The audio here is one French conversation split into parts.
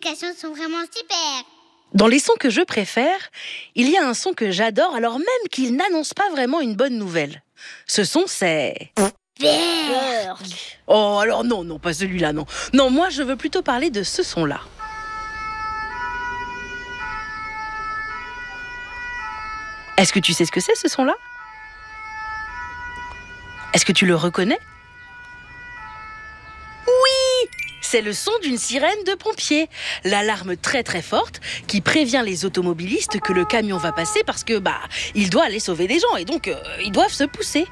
explications sont vraiment super. Dans les sons que je préfère, il y a un son que j'adore alors même qu'il n'annonce pas vraiment une bonne nouvelle. Ce son, c'est... Berk. Oh, alors non, pas celui-là, non. Non, moi, je veux plutôt parler de ce son-là. Est-ce que tu sais ce que c'est, ce son-là? Est-ce que tu le reconnais? Oui! C'est le son d'une sirène de pompier. L'alarme très très forte qui prévient les automobilistes que le camion va passer parce que, il doit aller sauver des gens et donc ils doivent se pousser.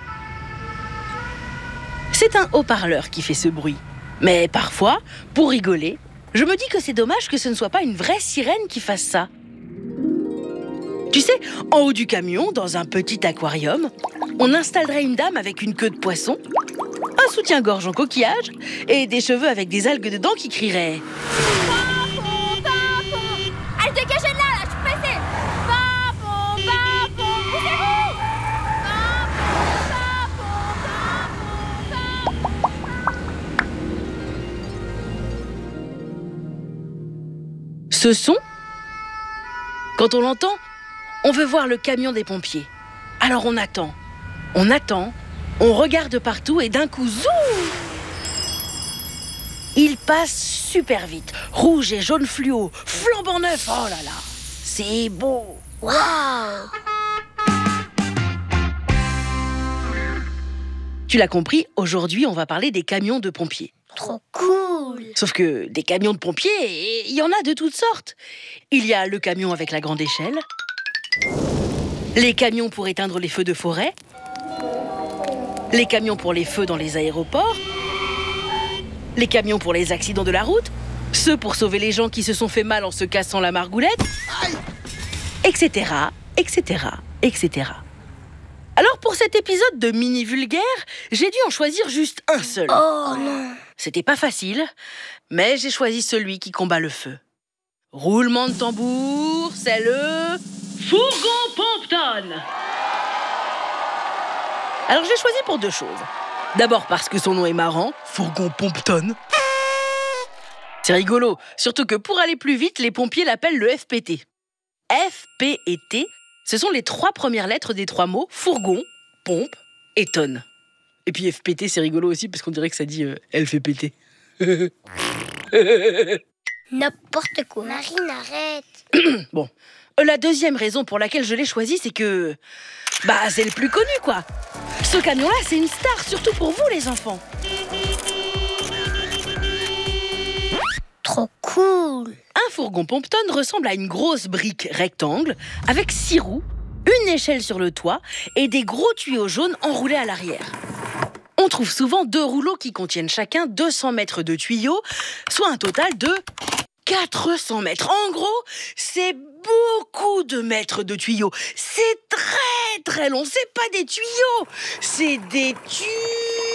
C'est un haut-parleur qui fait ce bruit. Mais parfois, pour rigoler, je me dis que c'est dommage que ce ne soit pas une vraie sirène qui fasse ça. Tu sais, en haut du camion, dans un petit aquarium, on installerait une dame avec une queue de poisson, un soutien-gorge en coquillage et des cheveux avec des algues dedans qui crieraient Papon, papon. Allez, dégagez de là, je suis pressée. Papon, papon, poussez-vous. Papon, papon, papon. Ce son, quand on l'entend, on veut voir le camion des pompiers. Alors on attend, on regarde partout et d'un coup, zou! Il passe super vite, rouge et jaune fluo, flambant neuf, oh là là, c'est beau. Waouh. Tu l'as compris, aujourd'hui on va parler des camions de pompiers. Trop cool. Sauf que des camions de pompiers, il y en a de toutes sortes. Il y a le camion avec la grande échelle, les camions pour éteindre les feux de forêt, les camions pour les feux dans les aéroports, les camions pour les accidents de la route, ceux pour sauver les gens qui se sont fait mal en se cassant la margoulette, etc., etc., etc. Alors pour cet épisode de Mini Vulgaire, j'ai dû en choisir juste un seul. Oh non. C'était pas facile, mais j'ai choisi celui qui combat le feu. Roulement de tambour, c'est le fourgon Pompton. Alors j'ai choisi pour deux choses. D'abord parce que son nom est marrant, fourgon Pompton. C'est rigolo, surtout que pour aller plus vite, les pompiers l'appellent le FPT. F, P et T, ce sont les 3 premières lettres des 3 mots fourgon, pompe et tonne. Et puis FPT, c'est rigolo aussi parce qu'on dirait que ça dit elle fait péter. N'importe quoi. Marine, arrête. Bon, la deuxième raison pour laquelle je l'ai choisi, c'est que... c'est le plus connu, quoi. Ce camion-là, c'est une star, surtout pour vous, les enfants. Trop cool. Un fourgon Pompton ressemble à une grosse brique rectangle avec 6 roues, une échelle sur le toit et des gros tuyaux jaunes enroulés à l'arrière. On trouve souvent 2 rouleaux qui contiennent chacun 200 mètres de tuyaux, soit un total de 400 mètres. En gros, c'est beaucoup de mètres de tuyaux. C'est très très long. C'est pas des tuyaux, c'est des tuyaux.